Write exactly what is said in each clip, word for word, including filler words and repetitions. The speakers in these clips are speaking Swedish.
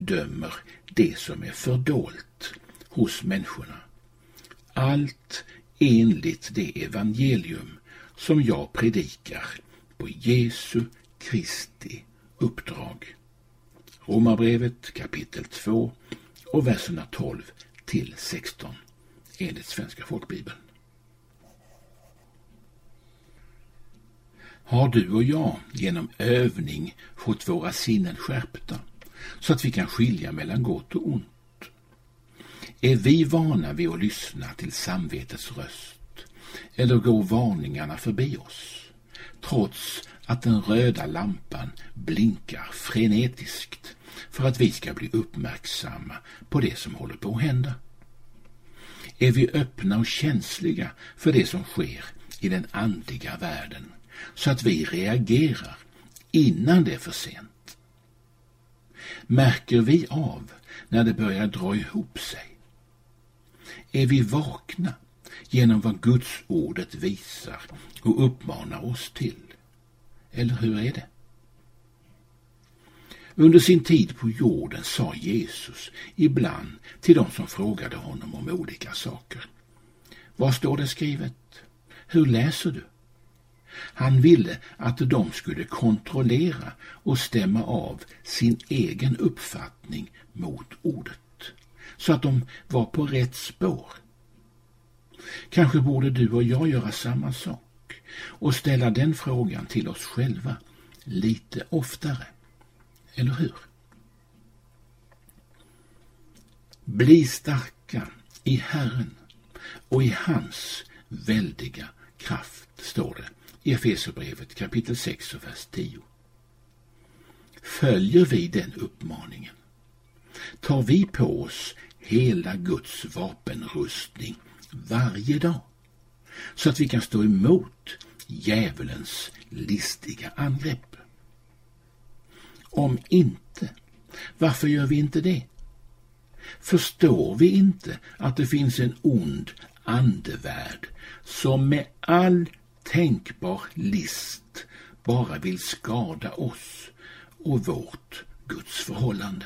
dömer det som är fördolt hos människorna. Allt enligt det evangelium som jag predikar på Jesu Kristi uppdrag. Romarbrevet kapitel två och verserna tolv till sexton enligt Svenska folkbibeln. Har du och jag genom övning fått våra sinnen skärpta så att vi kan skilja mellan gott och ont? Är vi vana vid att lyssna till samvetets röst eller går varningarna förbi oss trots att den röda lampan blinkar frenetiskt för att vi ska bli uppmärksamma på det som håller på att hända? Är vi öppna och känsliga för det som sker i den andliga världen så att vi reagerar innan det är för sent? Märker vi av när det börjar dra ihop sig? Är vi vakna genom vad Guds ordet visar och uppmanar oss till? Eller hur är det? Under sin tid på jorden sa Jesus ibland till de som frågade honom om olika saker: vad står det skrivet? Hur läser du? Han ville att de skulle kontrollera och stämma av sin egen uppfattning mot ordet, så att de var på rätt spår. Kanske borde du och jag göra samma sak och ställa den frågan till oss själva lite oftare. Eller hur? Bli starka i Herren och i hans väldiga kraft, står det i Efesierbrevet kapitel sex och vers tio. Följer vi den uppmaningen? Tar vi på oss hela Guds vapenrustning varje dag så att vi kan stå emot djävulens listiga angrepp? Om inte, varför gör vi inte det? Förstår vi inte att det finns en ond andevärld som med all tänkbar list bara vill skada oss och vårt Guds förhållande?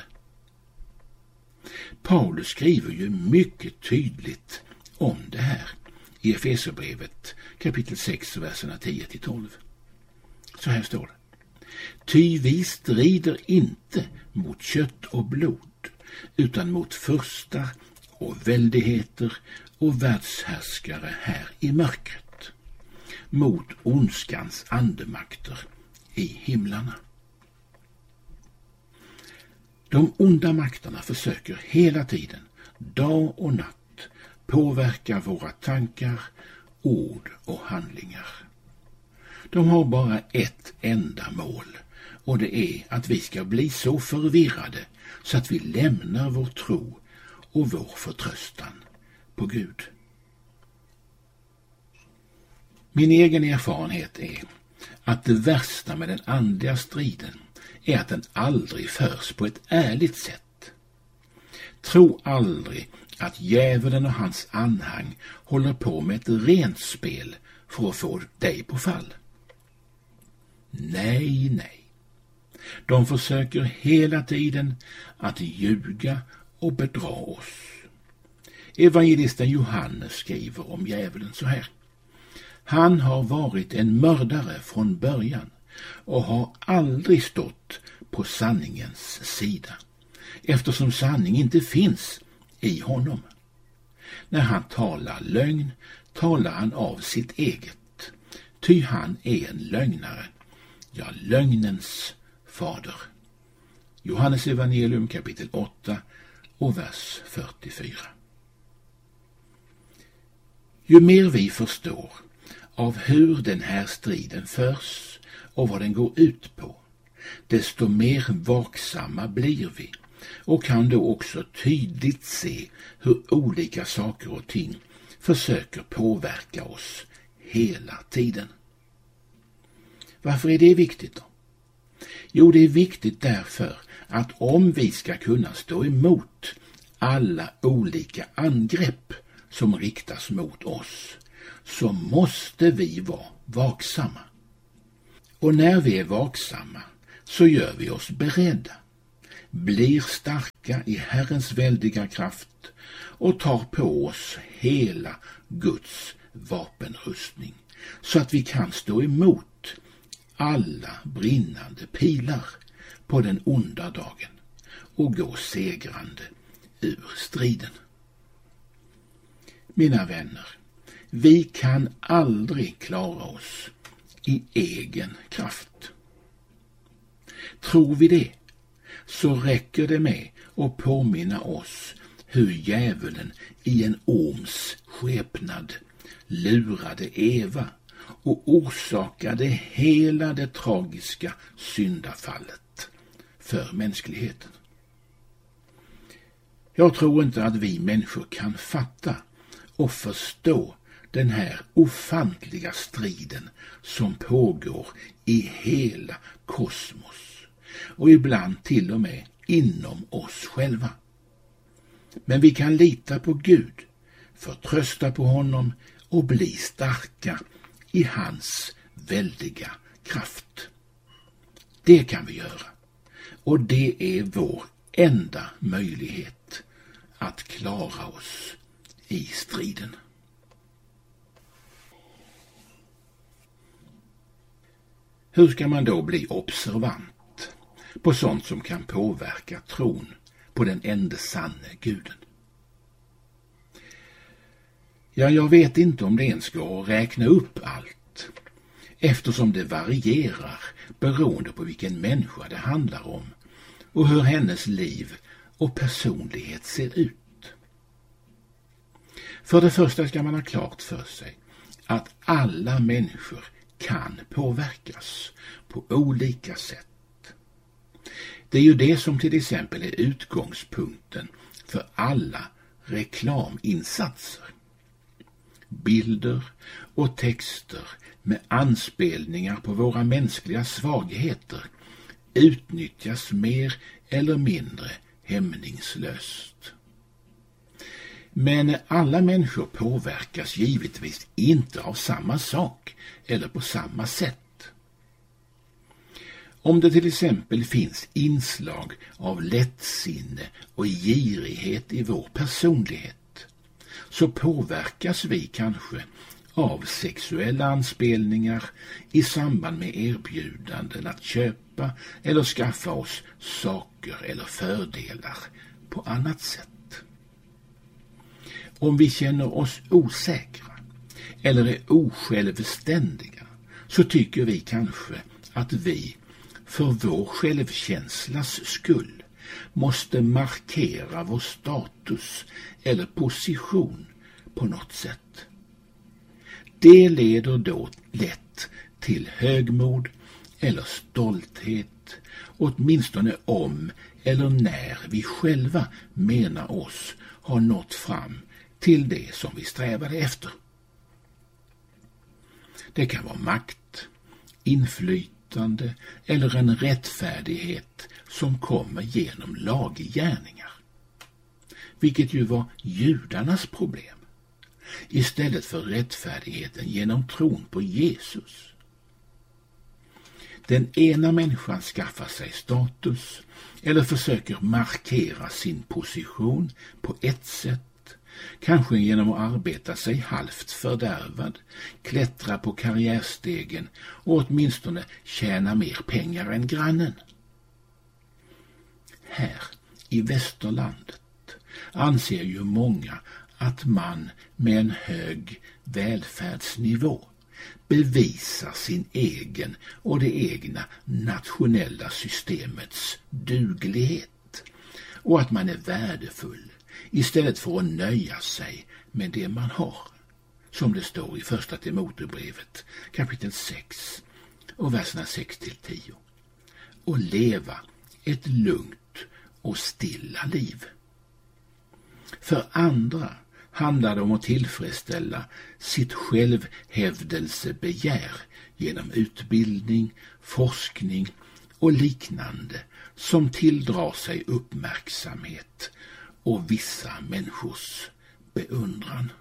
Paulus skriver ju mycket tydligt om det här i Efesierbrevet kapitel sex, verserna tio till tolv. Så här står det: ty vi strider inte mot kött och blod, utan mot furstar och väldigheter och världshärskare här i mörkret, mot ondskans andemakter i himlarna. De onda makterna försöker hela tiden, dag och natt, påverka våra tankar, ord och handlingar. De har bara ett enda mål, och det är att vi ska bli så förvirrade så att vi lämnar vår tro och vår förtröstan på Gud. Min egen erfarenhet är att det värsta med den andliga striden är att den aldrig förs på ett ärligt sätt. Tro aldrig att djävulen och hans anhang håller på med ett rent spel för att få dig på fall. Nej, nej. De försöker hela tiden att ljuga och bedra oss. Evangelisten Johannes skriver om djävulen så här: han har varit en mördare från början och har aldrig stått på sanningens sida, eftersom sanning inte finns i honom. När han talar lögn talar han av sitt eget, ty han är en lögnare, ja, lögnens fader. Johannes evangelium kapitel åtta och vers fyrtiofyra. Ju mer vi förstår av hur den här striden förs och vad den går ut på, desto mer vaksamma blir vi och kan då också tydligt se hur olika saker och ting försöker påverka oss hela tiden. Varför är det viktigt då? Jo, det är viktigt därför att om vi ska kunna stå emot alla olika angrepp som riktas mot oss, så måste vi vara vaksamma. Och när vi är vaksamma så gör vi oss beredda. blir starka i Herrens väldiga kraft och tar på oss hela Guds vapenrustning, så att vi kan stå emot alla brinnande pilar på den onda dagen och gå segrande ur striden. Mina vänner, vi kan aldrig klara oss i egen kraft. Tror vi det, så räcker det med att påminna oss hur djävulen i en orms skepnad lurade Eva och orsakade hela det tragiska syndafallet för mänskligheten. Jag tror inte att vi människor kan fatta och förstå den här ofantliga striden som pågår i hela kosmos och ibland till och med inom oss själva. Men vi kan lita på Gud, förtrösta på honom och bli starka i hans väldiga kraft. Det kan vi göra, och det är vår enda möjlighet att klara oss i striden. Hur ska man då bli observant på sånt som kan påverka tron på den enda sanne guden? Ja, jag vet inte om det ens går att räkna upp allt, eftersom det varierar beroende på vilken människa det handlar om och hur hennes liv och personlighet ser ut. För det första ska man ha klart för sig att alla människor kan påverkas på olika sätt. Det är ju det som till exempel är utgångspunkten för alla reklaminsatser. Bilder och texter med anspelningar på våra mänskliga svagheter utnyttjas mer eller mindre hämningslöst. Men alla människor påverkas givetvis inte av samma sak eller på samma sätt. Om det till exempel finns inslag av lättsinne och girighet i vår personlighet, så påverkas vi kanske av sexuella anspelningar i samband med erbjudanden att köpa eller skaffa oss saker eller fördelar på annat sätt. Om vi känner oss osäkra eller är osjälvständiga, så tycker vi kanske att vi för vår självkänslas skull måste markera vår status eller position på något sätt. Det leder då lätt till högmod eller stolthet, åtminstone om eller när vi själva menar oss ha nått fram till det som vi strävade efter. Det kan vara makt, inflytande eller en rättfärdighet som kommer genom laggärningar, vilket ju var judarnas problem, istället för rättfärdigheten genom tron på Jesus. Den ena människan skaffar sig status eller försöker markera sin position på ett sätt, kanske genom att arbeta sig halvt fördärvad, klättra på karriärstegen och åtminstone tjäna mer pengar än grannen. Här i västerlandet anser ju många att man med en hög välfärdsnivå bevisar sin egen och det egna nationella systemets duglighet och att man är värdefull istället för att nöja sig med det man har, som det står i första Timoteusbrevet kapitel sex och verserna sex till tio, och leva ett lugnt och stilla liv. För andra handlar det om att tillfredsställa sitt självhävdelsebegär genom utbildning, forskning och liknande som tilldrar sig uppmärksamhet och vissa människors beundran.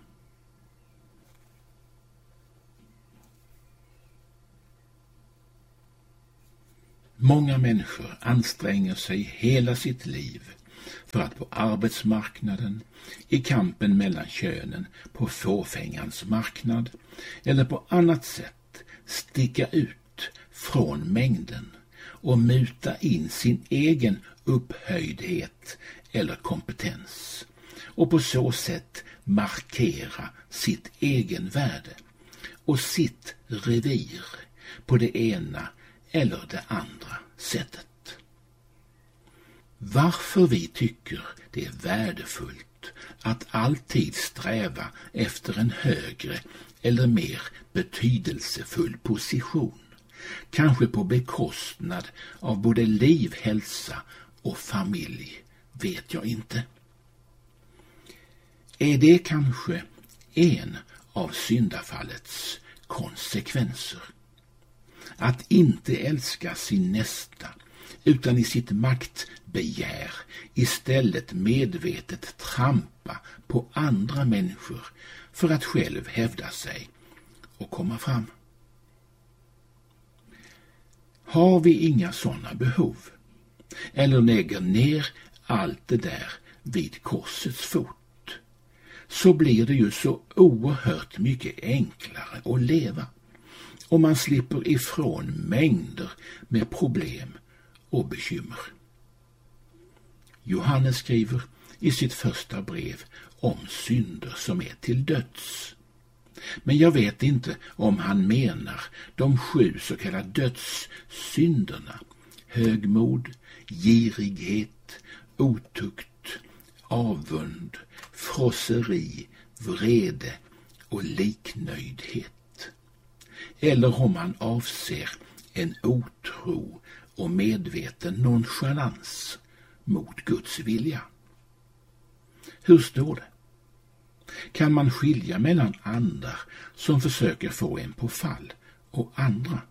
Många människor anstränger sig hela sitt liv för att på arbetsmarknaden, i kampen mellan könen, på fåfängans marknad eller på annat sätt sticka ut från mängden och muta in sin egen upphöjdhet eller kompetens och på så sätt markera sitt egen värde och sitt revir på det ena eller det andra sättet. Varför vi tycker det är värdefullt att alltid sträva efter en högre eller mer betydelsefull position, kanske på bekostnad av både liv, hälsa och familj, vet jag inte. Är det kanske en av syndafallets konsekvenser? Att inte älska sin nästa, utan i sitt maktbegär istället medvetet trampa på andra människor för att själv hävda sig och komma fram. Har vi inga sådana behov, eller lägger ner allt det där vid korsets fot, så blir det ju så oerhört mycket enklare att leva, och man slipper ifrån mängder med problem och bekymmer. Johannes skriver i sitt första brev om synder som är till döds. Men jag vet inte om han menar de sju så kallade dödssynderna: högmod, girighet, otukt, avund, frosseri, vrede och liknöjdhet. Eller om han avser en otro och medveten nonchalans mot Guds vilja. Hur står det? Kan man skilja mellan andar som försöker få en på fall och andra?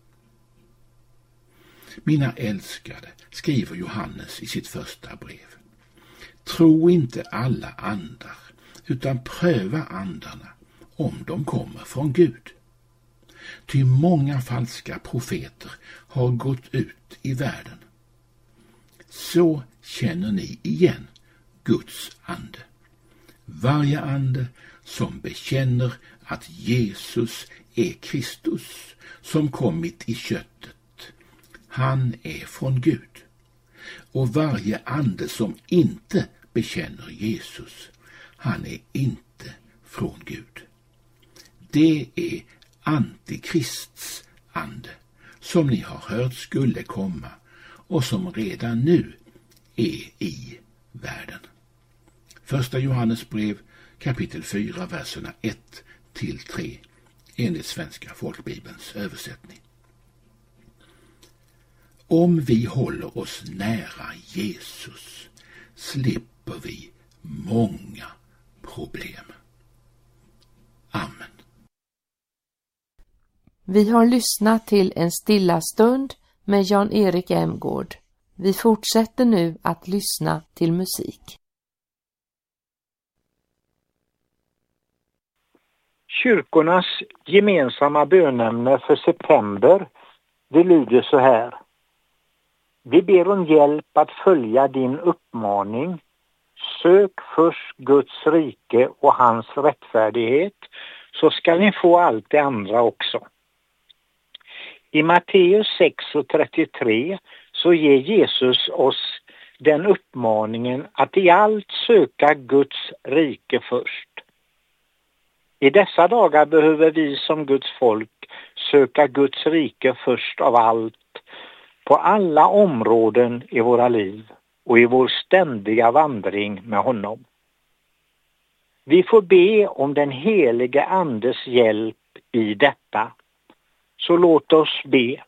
Mina älskade, skriver Johannes i sitt första brev, tro inte alla andar, utan pröva andarna om de kommer från Gud. Ty många falska profeter har gått ut i världen. Så känner ni igen Guds ande. Varje ande som bekänner att Jesus är Kristus, som kommit i köttet, han är från Gud. Och varje ande som inte bekänner Jesus, han är inte från Gud. Det är antikrists ande, som ni har hört skulle komma och som redan nu är i världen. Första Johannes brev, kapitel fyra, verserna ett till tre, enligt Svenska folkbibelns översättning. Om vi håller oss nära Jesus slipper vi många problem. Amen. Vi har lyssnat till en stilla stund med Jan-Erik Emgård. Vi fortsätter nu att lyssna till musik. Kyrkornas gemensamma bönämne för september, det lyder så här. Vi ber om hjälp att följa din uppmaning. Sök först Guds rike och hans rättfärdighet, så ska ni få allt det andra också. I Matteus sex och trettiotre så ger Jesus oss den uppmaningen att i allt söka Guds rike först. I dessa dagar behöver vi som Guds folk söka Guds rike först av allt, på alla områden i våra liv och i vår ständiga vandring med honom. Vi får be om den helige Andes hjälp i detta. Så låt oss be.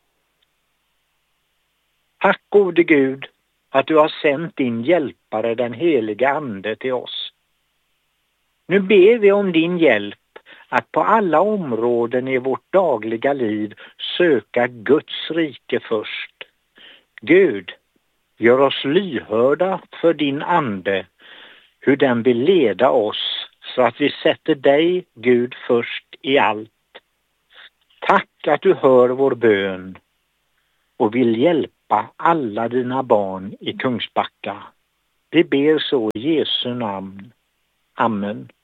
Tack gode Gud att du har sänt din hjälpare, den helige Ande, till oss. Nu ber vi om din hjälp att på alla områden i vårt dagliga liv söka Guds rike först. Gud, gör oss lyhörda för din ande, hur den vill leda oss, så att vi sätter dig, Gud, först i allt. Tack att du hör vår bön och vill hjälpa döpa alla dina barn i Kungsbacka. Vi ber så i Jesu namn. Amen.